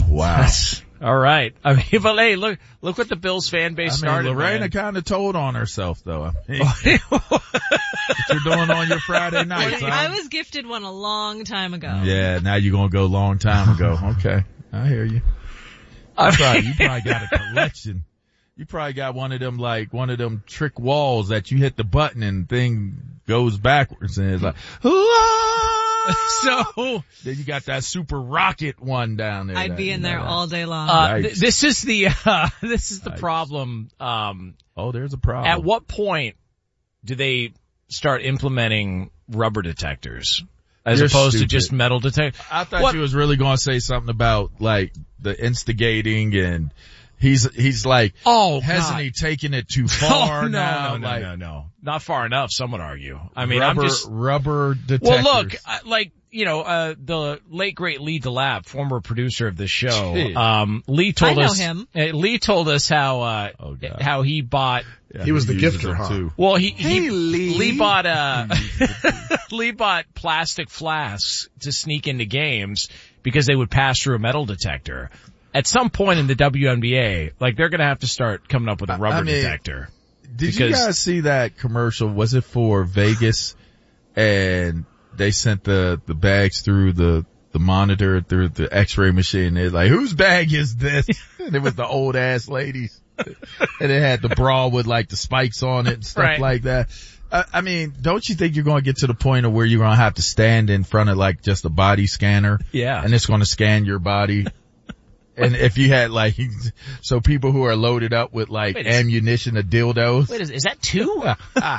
Wow. All right. I mean, but hey, look what the Bills fan base started. Lorena kind of told on herself, though. I mean, what you're doing on your Friday nights, huh? I was gifted one a long time ago. Yeah, now you're going to go a long time ago. Okay. I hear you. You probably got a collection. You probably got one of them trick walls that you hit the button and thing goes backwards and it's like, so then you got that super rocket one down there. I'd be in there all day long. This is the problem. There's a problem. At what point do they start implementing rubber detectors as opposed to just metal detectors? I thought you was really going to say something about like the instigating and he's like, hasn't he taken it too far now? No. Not far enough, some would argue. I mean, rubber detectors. Well, look, the late great Lee DeLapp, former producer of the show, Lee told us how he bought. Yeah, he was the gifter, huh? Too. Well, Lee bought Lee bought plastic flasks to sneak into games because they would pass through a metal detector. At some point in the WNBA, like they're gonna have to start coming up with a rubber detector. Did you guys see that commercial? Was it for Vegas? And they sent the bags through the monitor, through the x-ray machine. They're like, whose bag is this? And it was the old ass ladies. And it had the bra with like the spikes on it and stuff like that. I mean, don't you think you're going to get to the point of where you're going to have to stand in front of like just a body scanner? Yeah. And it's going to scan your body. And if you had so people who are loaded up with ammunition of dildos. Wait, is that two? You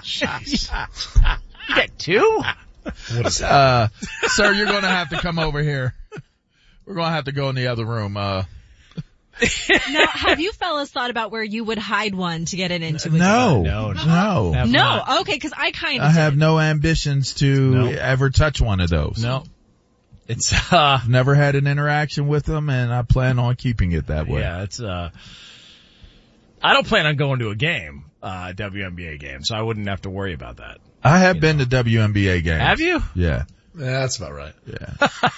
got two? What is that? Sir, you're going to have to come over here. We're going to have to go in the other room. Now, have you fellas thought about where you would hide one to get it into a game? No. Okay, because I kind of I have no ambitions to ever touch one of those. No. It's, never had an interaction with them and I plan on keeping it that way. Yeah, I don't plan on going to a game, WNBA game, so I wouldn't have to worry about that. I have been to WNBA games. Have you? Yeah. That's about right. Yeah.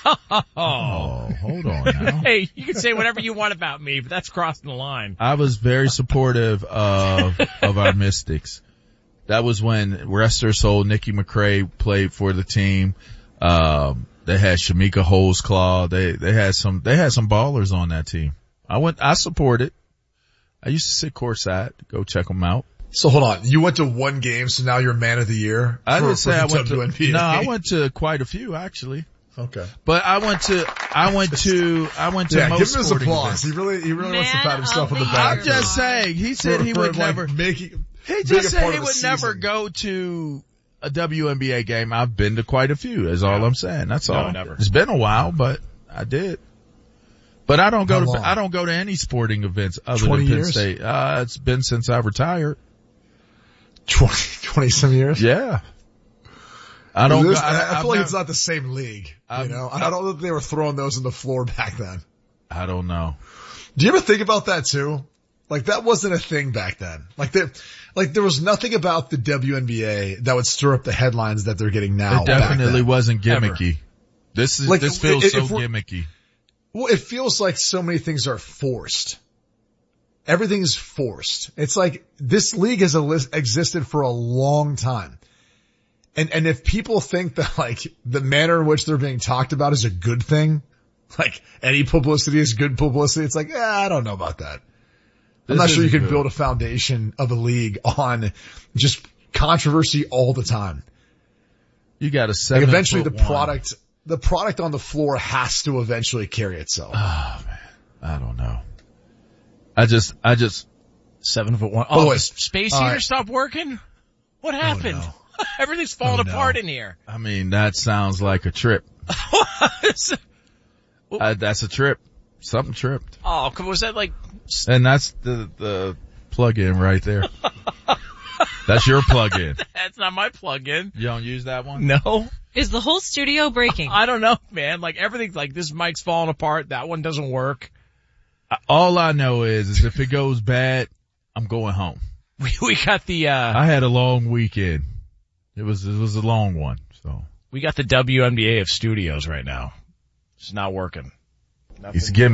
Hold on now. Hey, you can say whatever you want about me, but that's crossing the line. I was very supportive of our Mystics. That was when Rester Soul, Nikki McCray played for the team. They had Shamika Holesclaw. They had some ballers on that team. I supported. I used to sit courtside, go check them out. So hold on. You went to one game, so now you're man of the year? I didn't say I went WNBA. No, I went to quite a few actually. Okay. But I went to most give him his applause. Events. He really wants to pat himself on the back. I'm just saying, he said he would never go to a WNBA game. I've been to quite a few, is all I'm saying. That's all. Never. It's been a while, but I did. But I don't go to any sporting events other than Penn State. It's been since I retired. 20 some years? Yeah. I feel like it's not the same league. I don't think they were throwing those on the floor back then. I don't know. Do you ever think about that too? Like that wasn't a thing back then. There was nothing about the WNBA that would stir up the headlines that they're getting now. It definitely wasn't gimmicky. This feels so gimmicky. Well, it feels like so many things are forced. Everything's forced. It's like this league has existed for a long time. And if people think that like the manner in which they're being talked about is a good thing, like any publicity is good publicity, it's like, I don't know about that. I'm not sure you can build a foundation of a league on just controversy all the time. You got to set eventually the product on the floor has to eventually carry itself. Oh man. I don't know. I just 7'1". Oh, space heater stopped working? What happened? Oh, no. Everything's falling apart in here. I mean, that sounds like a trip. That's a trip. Something tripped. Oh, was that like... And that's the plug-in right there. That's your plug-in. That's not my plug-in. You don't use that one? No. Is the whole studio breaking? I don't know, man. Like everything's like this mic's falling apart. That one doesn't work. All I know is if it goes bad, I'm going home. We got the, I had a long weekend. It was a long one, so. We got the WNBA of studios right now. It's not working. He's giving